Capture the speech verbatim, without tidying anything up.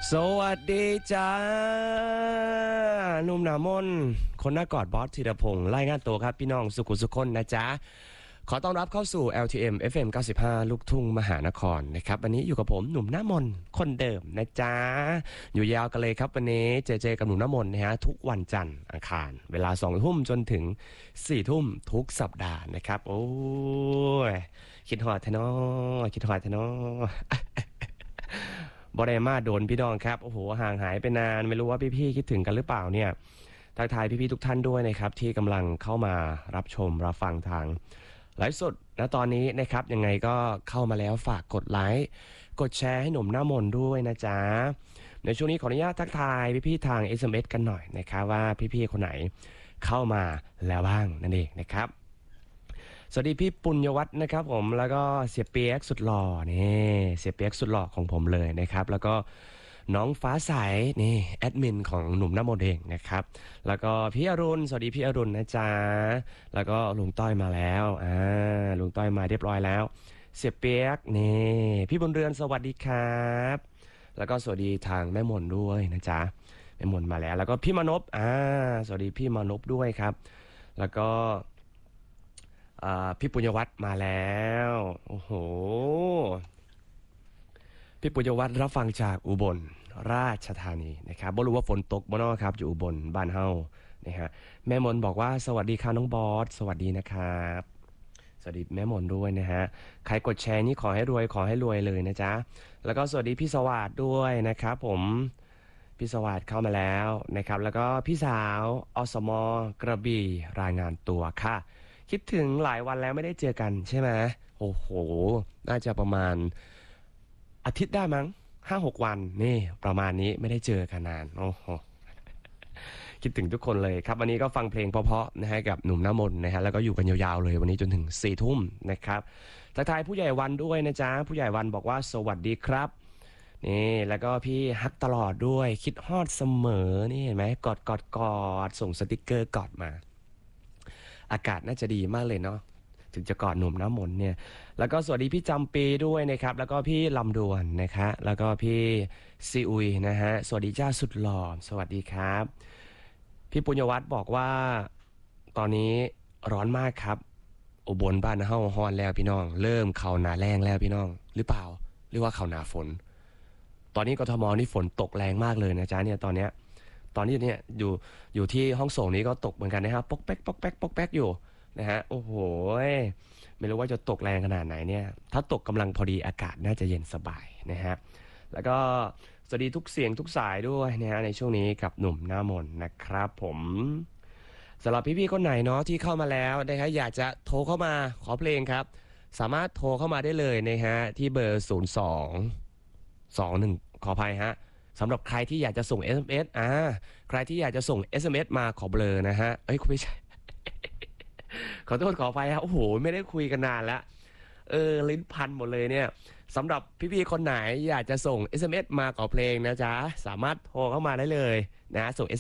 สวัสดีจ้าหนุ่มหนามนคนหน้ากอดบอสธีรพงษ์รายงานตัวครับพี่น้องสุขุสุขคนนะจ๊ะขอต้อนรับเข้าสู่ แอล ที เอ็ม เอฟ เอ็ม เก้าสิบห้า ลูกทุ่งมหานครนะครับวันนี้อยู่กับผมหนุ่มหน้ามนคนเดิมนะจ๊ะอยู่ยาวกันเลยครับวันนี้เจเจกับหนุ่มหน้ามนนะฮะทุกวันจันทร์อังคารเวลาสองทุ่มจนถึงสี่ทุ่มทุกสัปดาห์นะครับโอ้ยคิดหอดเทนอคิดหอดเทนอบอดมาโดนพี่น้องครับโอ้โหห่างหายไปนานไม่รู้ว่าพี่ๆคิดถึงกันหรือเปล่าเนี่ยทักทายพี่ๆทุกท่านด้วยนะครับที่กำลังเข้ามารับชมรับฟังทางไลฟ์สดนะตอนนี้นะครับยังไงก็เข้ามาแล้วฝากกดไลค์กดแชร์ให้หนุ่มหน้ามนด้วยนะจ๊ะในช่วงนี้ขออนุญาตทักทายพี่ๆทาง เอส เอ็ม เอส กันหน่อยนะครับว่าพี่ๆคนไหนเข้ามาแล้วบ้างนั่นเองนะครับสวัสดีพี่ปุญญวัฒน์นะครับผมแล้วก็เสียเปียกสุดหล่อนี่เสียเปียกสุดหล่อของผมเลยนะครับแล้วก็น้องฟ้าใสนี่แอดมินของหนุ่มหน้ามนเองนะครับแล้วก็พี่อรุณสวัสดีพี่อรุณนะจ๊ะแล้วก็ลุงต้อยมาแล้วอ่าลุงต้อยมาเรียบร้อยแล้วเสียเปียกนี่พี่บุญเรือนสวัสดีครับแล้วก็สวัสดีทางแม่มนด้วยนะจ๊ะแม่มนมาแล้วแล้วก็พี่มนพอ่าสวัสดีพี่มนพด้วยครับแล้วก็พี่ปุญญวัฒน์มาแล้วโอ้โหพี่ปุญญวัฒน์รับฟังจากอุบลราชธานีนะครับบ่รู้ว่าฝนตกบ่เนาะครับอยู่อุบลบ้านเฮานะฮะแม่มนบอกว่าสวัสดีค่ะน้องบอสสวัสดีนะครับสวัสดีแม่มนด้วยนะฮะใครกดแชร์นี่ขอให้รวยขอให้รวยเลยนะจ๊ะแล้วก็สวัสดีพี่สวัสดิ์ด้วยนะครับผมพี่สวัสดิ์เข้ามาแล้วนะครับแล้วก็พี่สาวอสมกระบี่รายงานตัวค่ะคิดถึงหลายวันแล้วไม่ได้เจอกันใช่ไหมโอ้โหน่าจะประมาณอาทิตย์ได้มั้งห้าหกวันนี่ประมาณนี้ไม่ได้เจอกันนานโอ้โหคิดถึงทุกคนเลยครับวันนี้ก็ฟังเพลงเพราะๆนะฮะกับหนุ่มหน้ามนนะฮะแล้วก็อยู่กันยาวๆเลยวันนี้จนถึงสี่ทุ่มนะครับทักทายผู้ใหญ่วันด้วยนะจ๊ะผู้ใหญ่วันบอกว่าสวัสดีครับนี่แล้วก็พี่ฮักตลอดด้วยคิดฮอดเสมอนี่เห็นไหมกอดกอดกอดส่งสติกเกอร์กอดมาอากาศน่าจะดีมากเลยเนาะถึงจะกอดหนุ่มน้ำมนต์เนี่ยแล้วก็สวัสดีพี่จำปีด้วยนะครับแล้วก็พี่ลำดวนนะคะแล้วก็พี่ซีอุยนะฮะสวัสดีจ้าสุดหล่อสวัสดีครับพี่ปุญญวัฒน์บอกว่าตอนนี้ร้อนมากครับอุบลบ้านเฮาฮอนแล้วพี่น้องเริ่มเข้าหนาแรงแล้วพี่น้องหรือเปล่าหรือว่าเข้าหนาฝนตอนนี้กทมนี่ฝนตกแรงมากเลยนะจ๊ะเนี่ยตอนเนี้ยตอนนี้เนี่ยอยู่อยู่ที่ห้องส่งนี้ก็ตกเหมือนกันนะครับปอกแป๊กปอกแป๊กปอกแป๊กอยู่นะฮะโอ้โหไม่รู้ว่าจะตกแรงขนาดไหนเนี่ยถ้าตกกำลังพอดีอากาศน่าจะเย็นสบายนะฮะแล้วก็สวัสดีทุกเสียงทุกสายด้วยนะฮะในช่วงนี้กับหนุ่มหน้ามนนะครับผมสำหรับพี่ๆคนไหนเนาะที่เข้ามาแล้วนะครับอยากจะโทรเข้ามาขอเพลงครับสามารถโทรเข้ามาได้เลยนะฮะที่เบอร์ศูนย์ สอง สอง หนึ่งขออภัยฮะสำหรับใครที่อยากจะส่ง เอส เอ็ม เอส อ่าใครที่อยากจะส่ง เอส เอ็ม เอส มาขอเบลอนะฮะเอ้ยคุณไม่ใช่ ขอโทษขออภัยครับโอ้โหไม่ได้คุยกันนานแล้วเออลิ้นพันหมดเลยเนี่ยสำหรับพี่ๆคนไหนอยากจะส่ง เอส เอ็ม เอส มาขอเพลงนะจ๊ะสามารถโทรเข้ามาได้เลยนะส่ง